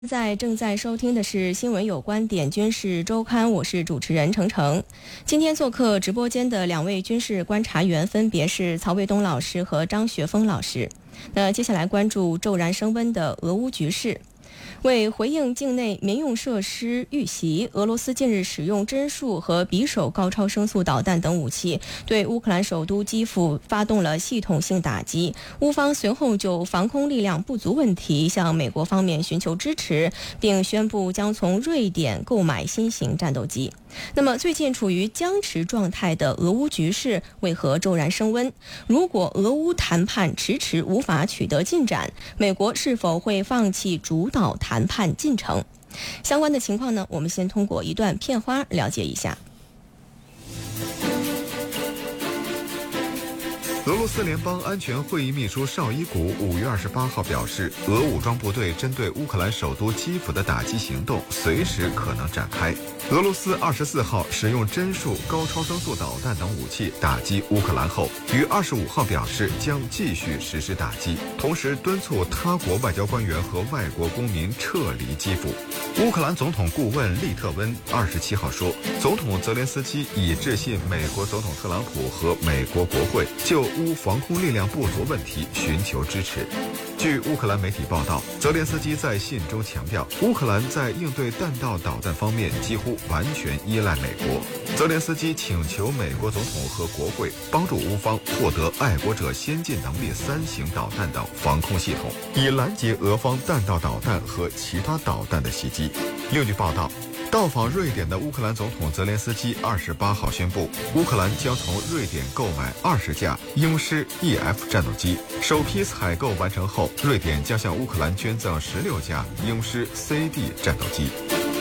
正在收听的是新闻有观点军事周刊，我是主持人程程。今天做客直播间的两位军事观察员分别是曹卫东老师和张学峰老师。那接下来关注骤然升温的俄乌局势。为回应境内民用设施遇袭，俄罗斯近日使用针数和匕首高超声速导弹等武器，对乌克兰首都基辅发动了系统性打击。乌方随后就防空力量不足问题向美国方面寻求支持，并宣布将从瑞典购买新型战斗机。那么，最近处于僵持状态的俄乌局势为何骤然升温？如果俄乌谈判迟迟无法取得进展，美国是否会放弃主导谈判进程？相关的情况呢，我们先通过一段片花了解一下。 俄罗斯联邦安全会议秘书绍伊古5月28号表示，俄武装部队针对乌克兰首都基辅的打击行动随时可能展开。俄罗斯24号使用针数高超声速导弹等武器打击乌克兰后，于25号表示将继续实施打击，同时敦促他国外交官员和外国公民撤离基辅。乌克兰总统顾问利特温27号说，总统泽连斯基已致信美国总统特朗普和美国国会，就乌防空力量不足问题寻求支持。据乌克兰媒体报道，泽连斯基在信中强调，乌克兰在应对弹道导弹方面几乎完全依赖美国。泽连斯基请求美国总统和国会帮助乌方获得爱国者先进能力3型导弹等防空系统，以拦截俄方弹道导弹和其他导弹的袭击。另据报道，到访瑞典的乌克兰总统泽连斯基28号宣布，乌克兰将从瑞典购买20架鹰狮 EF 战斗机。首批采购完成后，瑞典将向乌克兰捐赠16架鹰狮 CD 战斗机。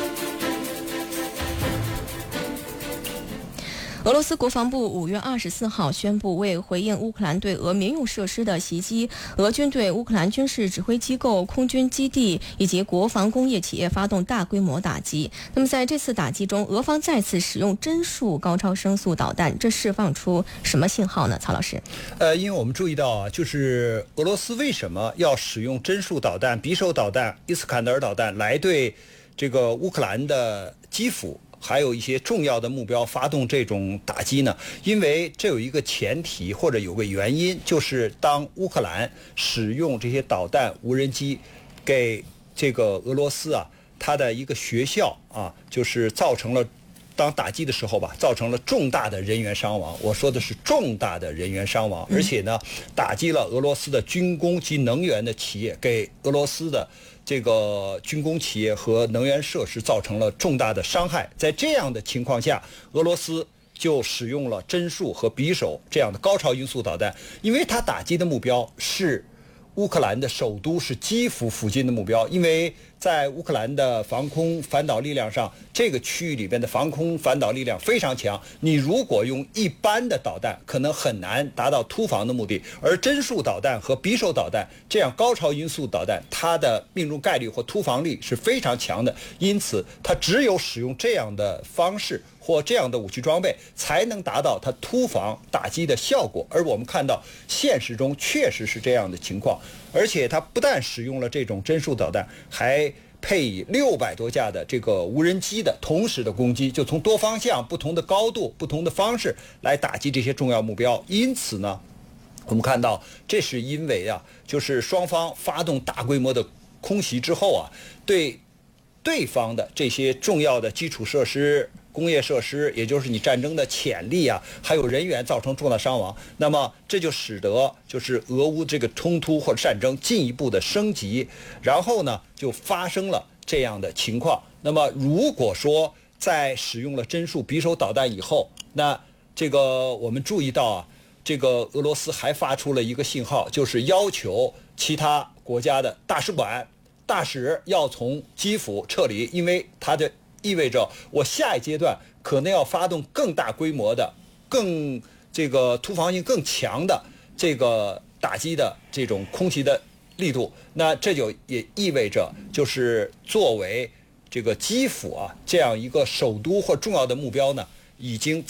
俄罗斯国防部5月24号宣布，为回应乌克兰对俄民用设施的袭击，俄军对乌克兰军事指挥机构、空军基地以及国防工业企业发动大规模打击。那么在这次打击中，俄方再次使用针数高超声速导弹，这释放出什么信号呢？曹老师， 因为我们注意到啊，就是俄罗斯为什么要使用针数导弹、匕首导弹、伊斯坎德尔导弹来对这个乌克兰的基辅还有一些重要的目标发动这种打击呢？因为这有一个前提或者有个原因，就是当乌克兰使用这些导弹无人机给这个俄罗斯啊，它的一个学校啊，就是造成了当打击的时候吧，造成了重大的人员伤亡。我说的是重大的人员伤亡，而且呢，打击了俄罗斯的军工及能源的企业，给俄罗斯的这个军工企业和能源设施造成了重大的伤害。在这样的情况下，俄罗斯就使用了针数和匕首这样的高超音速导弹，因为它打击的目标是乌克兰的首都，是基辅附近的目标。因为在乌克兰的防空反导力量上，这个区域里边的防空反导力量非常强，你如果用一般的导弹可能很难达到突防的目的，而针数导弹和匕首导弹这样高超音速导弹，它的命中概率或突防力是非常强的，因此它只有使用这样的方式或这样的武器装备才能达到它突防打击的效果。而我们看到现实中确实是这样的情况，而且它不但使用了这种针数导弹，还配以600多架的这个无人机的同时的攻击，就从多方向、不同的高度、不同的方式来打击这些重要目标。因此呢，我们看到这是因为啊，就是双方发动大规模的空袭之后啊，对对方的这些重要的基础设施、工业设施，也就是你战争的潜力啊，还有人员造成重大伤亡。那么这就使得就是俄乌这个冲突或者战争进一步的升级，然后呢就发生了这样的情况。那么如果说在使用了针数匕首导弹以后，那这个我们注意到啊，这个俄罗斯还发出了一个信号，就是要求其他国家的大使馆、大使要从基辅撤离，因为它的意味着我下一阶段可能要发动更大规模的、更这个突防性更强的这个打击的这种空袭的力度。那这就也意味着，就是作为这个基辅啊这样一个首都或重要的目标呢，已经在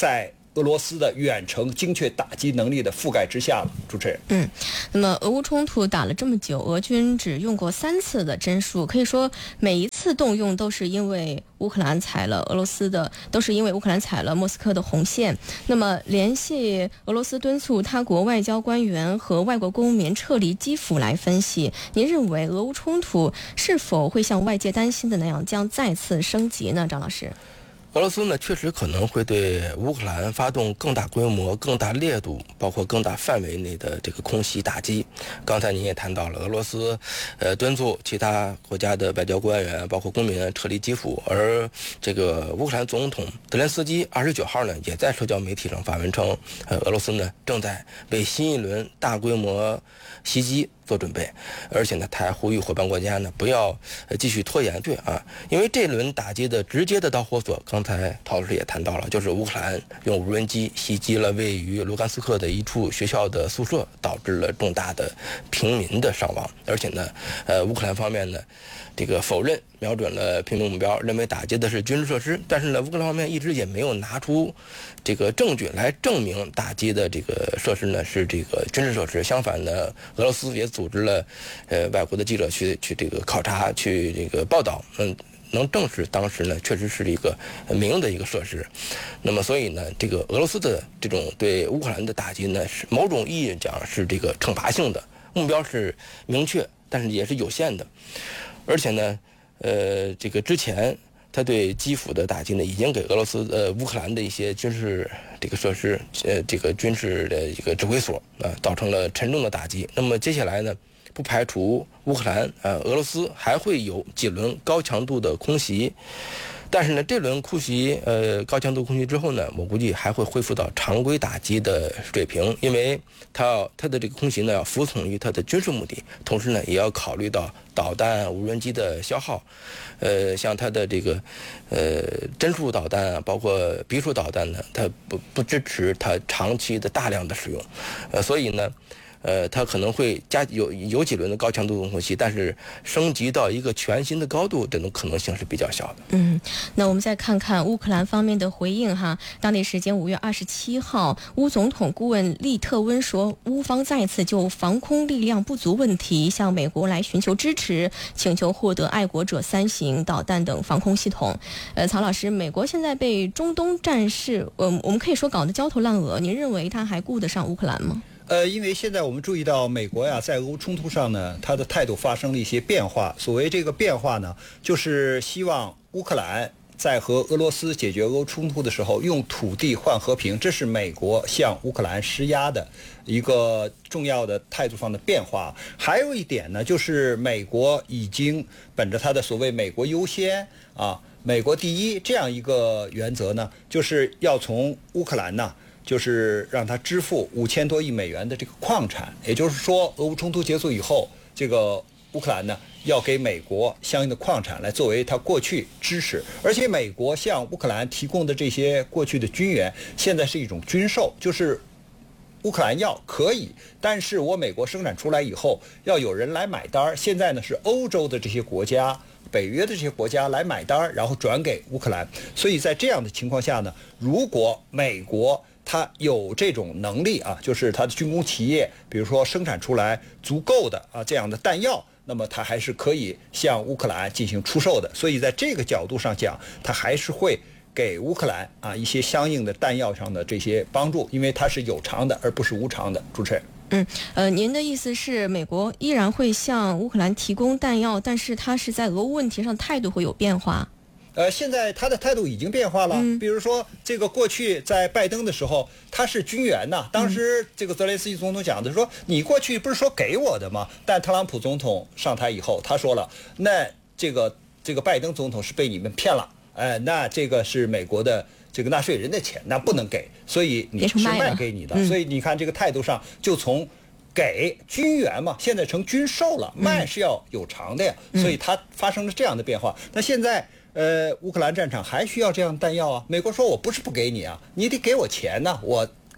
俄罗斯的远程精确打击能力的覆盖之下了。主持人， 那么俄乌冲突打了这么久，俄军只用过3次的针数，可以说每一次动用都是因为乌克兰踩了莫斯科的红线。那么联系俄罗斯敦促他国外交官员和外国公民撤离基辅来分析，您认为俄乌冲突是否会像外界担心的那样将再次升级呢？张老师。 俄罗斯呢，确实可能会对乌克兰发动更大规模、更大烈度，包括更大范围内的这个空袭打击。刚才您也谈到了，俄罗斯敦促其他国家的外交官员，包括公民撤离基辅，而这个乌克兰总统泽连斯基29号呢，也在社交媒体上发文称，俄罗斯呢正在为新一轮大规模袭击做准备，而且呢，他还呼吁伙伴国家呢不要继续拖延。对啊，因为这轮打击的直接的导火索，刚才陶老师也谈到了，就是乌克兰用无人机袭击了位于卢甘斯克的一处学校的宿舍，导致了重大的平民的伤亡。而且呢，乌克兰方面呢，这个否认瞄准了平民目标，认为打击的是军事设施。但是呢，乌克兰方面一直也没有拿出这个证据来证明打击的这个设施呢是这个军事设施。相反呢，俄罗斯也组织了外国的记者去这个考察，去这个报道，能证实当时呢确实是一个民用的一个设施。那么所以呢，这个俄罗斯的这种对乌克兰的打击呢，是某种意义讲是这个惩罚性的，目标是明确，但是也是有限的。而且呢，这个之前他对基辅的打击呢，已经给乌克兰的一些军事这个设施，这个军事的一个指挥所造成了沉重的打击。那么接下来呢，不排除乌克兰俄罗斯还会有几轮高强度的空袭。但是呢，这轮空袭高强度空袭之后呢，我估计还会恢复到常规打击的水平，因为它的这个空袭呢要服从于它的军事目的，同时呢也要考虑到导弹、无人机的消耗，像它的这个针数导弹啊，包括匕首导弹呢，它不支持它长期的大量的使用，所以呢。它可能会有几轮的高强度空袭，但是升级到一个全新的高度，这种可能性是比较小的。 那我们再看看乌克兰方面的回应哈。当地时间5月27号，乌总统顾问利特温说，乌方再次就防空力量不足问题向美国来寻求支持，请求获得爱国者3型导弹等防空系统。曹老师，美国现在被中东战事，我们可以说搞得焦头烂额，您认为他还顾得上乌克兰吗？ 因为现在我们注意到美国呀，在俄乌冲突上呢，它的态度发生了一些变化。所谓这个变化呢，就是希望乌克兰在和俄罗斯解决俄乌冲突的时候，用土地换和平，这是美国向乌克兰施压的一个重要的态度上的变化。还有一点呢，就是美国已经本着它的所谓美国优先美国第一这样一个原则呢，就是要从乌克兰呢，就是让他支付5000多亿美元的这个矿产。也就是说，俄乌冲突结束以后，这个乌克兰呢要给美国相应的矿产来作为他过去支持。而且美国向乌克兰提供的这些过去的军援，现在是一种军售，就是乌克兰要可以，但是我美国生产出来以后要有人来买单。现在呢是欧洲的这些国家、北约的这些国家来买单，然后转给乌克兰。所以在这样的情况下呢，如果美国它有这种能力就是它的军工企业，比如说生产出来足够的这样的弹药，那么它还是可以向乌克兰进行出售的。所以在这个角度上讲，它还是会给乌克兰一些相应的弹药上的这些帮助，因为它是有偿的而不是无偿的。主持人。 您的意思是美国依然会向乌克兰提供弹药，但是它是在俄乌问题上态度会有变化？ 现在他的态度已经变化了。比如说，这个过去在拜登的时候，他是军援呐。当时这个泽连斯基总统讲的说，你过去不是说给我的吗？但特朗普总统上台以后，他说了，那这个拜登总统是被你们骗了，那这个是美国的这个纳税人的钱，那不能给，所以你是卖给你的。所以你看这个态度上，就从给军援嘛，现在成军售了，卖是要有偿的呀。所以它发生了这样的变化。那现在乌克兰战场还需要这样弹药啊？美国说我不是不给你啊，你得给我钱呢，我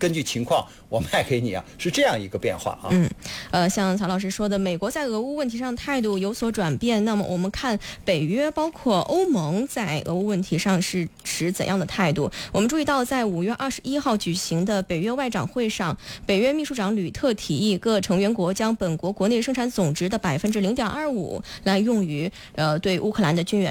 根据情况我卖给你啊，是这样一个变化啊。 像曹老师说的，美国在俄乌问题上态度有所转变，那么我们看北约包括欧盟在俄乌问题上是持怎样的态度？我们注意到，在5月21号举行的北约外长会上，北约秘书长吕特提议各成员国将本国国内生产总值的0.25%来用于对乌克兰的军援